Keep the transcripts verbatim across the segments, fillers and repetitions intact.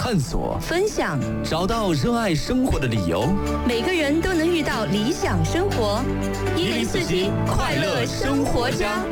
探索、 分享， 找到热爱生活的理由。 每个人都能遇到理想生活。一零四七快乐生活家。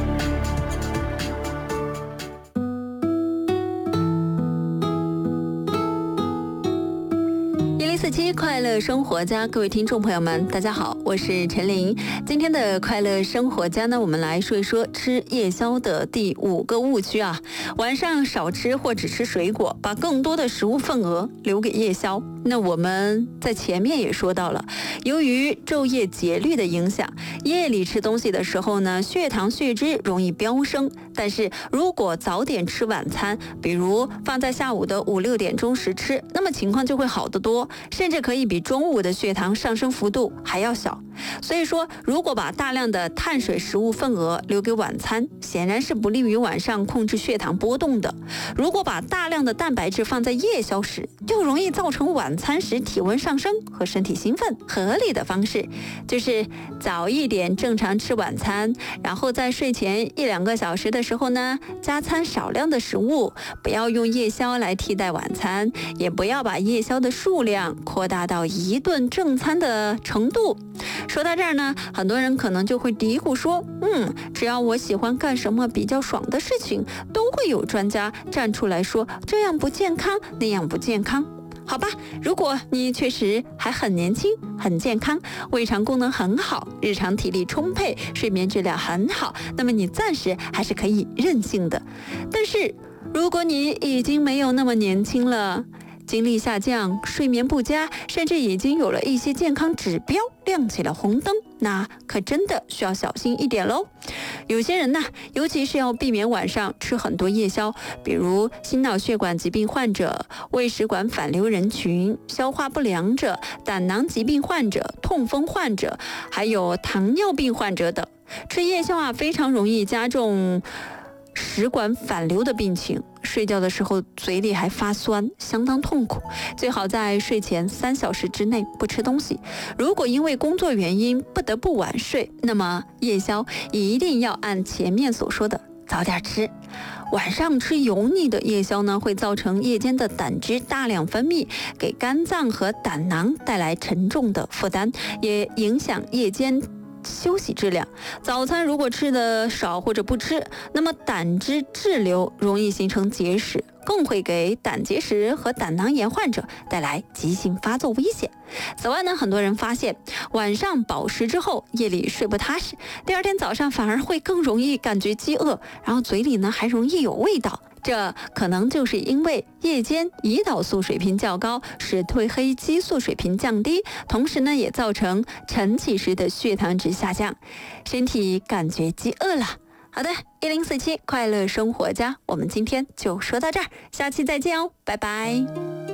四期快乐生活家，各位听众朋友们，大家好，我是陈琳。今天的快乐生活家呢，我们来说一说吃夜宵的第五个误区啊。晚上少吃或只吃水果，把更多的食物份额留给夜宵。那我们在前面也说到了，由于昼夜节律的影响，夜里吃东西的时候呢，血糖血脂容易飙升。但是如果早点吃晚餐，比如放在下午的五六点钟时吃，那么情况就会好得多，甚至可以比中午的血糖上升幅度还要小。所以说，如果把大量的碳水食物份额留给晚餐，显然是不利于晚上控制血糖波动的。如果把大量的蛋白质放在夜宵时，就容易造成晚餐时体温上升和身体兴奋。合理的方式就是早一点正常吃晚餐，然后在睡前一两个小时的时候呢，加餐少量的食物，不要用夜宵来替代晚餐，也不要把夜宵的数量扩大到一顿正餐的程度。说到这儿呢，很多人可能就会嘀咕说，嗯，只要我喜欢干什么比较爽的事情，都会有专家站出来说这样不健康，那样不健康。好吧，如果你确实还很年轻、很健康，胃肠功能很好，日常体力充沛，睡眠质量很好，那么你暂时还是可以任性的。但是如果你已经没有那么年轻了，精力下降，睡眠不佳，甚至已经有了一些健康指标亮起了红灯，那可真的需要小心一点喽。有些人呢，尤其是要避免晚上吃很多夜宵，比如心脑血管疾病患者、胃食管反流人群、消化不良者、胆囊疾病患者、痛风患者，还有糖尿病患者等。吃夜宵啊，非常容易加重食管反流的病情，睡觉的时候嘴里还发酸，相当痛苦。最好在睡前三小时之内不吃东西。如果因为工作原因不得不晚睡，那么夜宵一定要按前面所说的早点吃。晚上吃油腻的夜宵呢，会造成夜间的胆汁大量分泌，给肝脏和胆囊带来沉重的负担，也影响夜间休息质量。早餐如果吃的少或者不吃，那么胆汁滞留容易形成结石，更会给胆结石和胆囊炎患者带来急性发作危险。此外呢，很多人发现晚上饱食之后，夜里睡不踏实，第二天早上反而会更容易感觉饥饿，然后嘴里呢还容易有味道。这可能就是因为夜间胰岛素水平较高，使褪黑激素水平降低，同时呢也造成晨起时的血糖值下降，身体感觉饥饿了。好的，一零四七快乐生活家，我们今天就说到这儿，下期再见哦，拜拜。